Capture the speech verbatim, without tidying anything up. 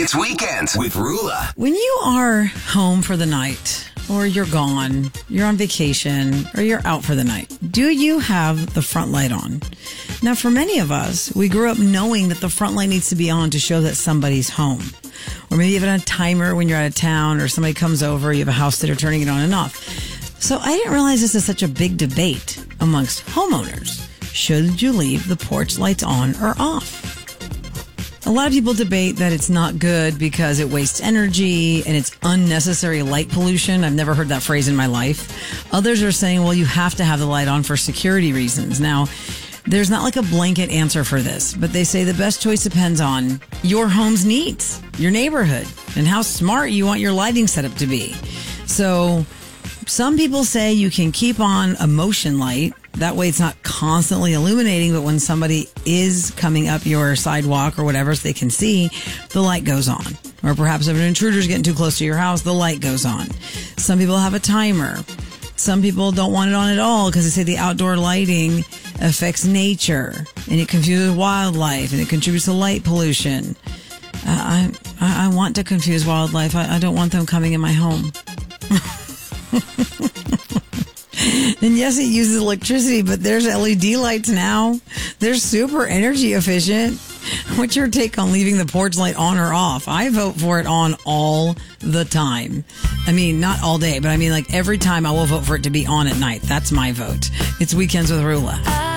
It's Weekends with Rula. When you are home for the night, or you're gone, you're on vacation, or you're out for the night, do you have the front light on? Now, for many of us, we grew up knowing that the front light needs to be on to show that somebody's home. Or maybe you have a timer when you're out of town, or somebody comes over, you have a house sitter turning it on and off. So I didn't realize this is such a big debate amongst homeowners. Should you leave the porch lights on or off? A lot of people debate that it's not good because it wastes energy and it's unnecessary light pollution. I've never heard that phrase in my life. Others are saying, well, you have to have the light on for security reasons. Now, there's not like a blanket answer for this, but they say the best choice depends on your home's needs, your neighborhood, and how smart you want your lighting setup to be. So some people say you can keep on a motion light. That way it's not constantly illuminating, but when somebody is coming up your sidewalk or whatever so they can see, the light goes on. Or perhaps if an intruder's getting too close to your house, the light goes on. Some people have a timer. Some people don't want it on at all because they say the outdoor lighting affects nature and it confuses wildlife and it contributes to light pollution. Uh, I, I I want to confuse wildlife. I, I don't want them coming in my home. And yes, it uses electricity, but there's L E D lights now. They're super energy efficient. What's your take on leaving the porch light on or off? I vote for it on all the time. I mean, not all day, but I mean like every time I will vote for it to be on at night. That's my vote. It's Weekends with Rula.